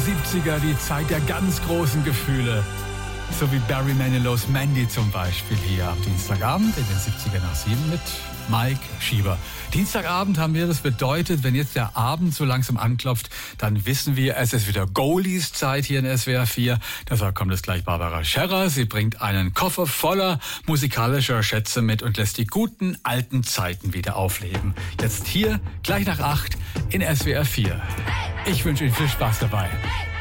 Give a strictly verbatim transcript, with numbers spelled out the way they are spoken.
siebziger, die Zeit der ganz großen Gefühle. So wie Barry Manilows Mandy zum Beispiel hier am Dienstagabend in den siebziger nach sieben mit Mike Schieber. Dienstagabend haben wir, das bedeutet, wenn jetzt der Abend so langsam anklopft, dann wissen wir, es ist wieder Goldies-Zeit hier in S W R vier. Deshalb kommt jetzt gleich Barbara Scherrer. Sie bringt einen Koffer voller musikalischer Schätze mit und lässt die guten alten Zeiten wieder aufleben. Jetzt hier, gleich nach acht in S W R vier. Ich wünsche Ihnen viel Spaß dabei.